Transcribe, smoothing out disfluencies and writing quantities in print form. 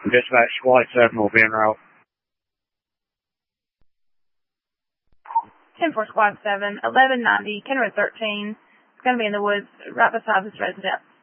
Dispatch Flight 7 will be en route. 10-4 Squad 7, 1190, Kenwood 13. It's going to be in the woods right beside this residence.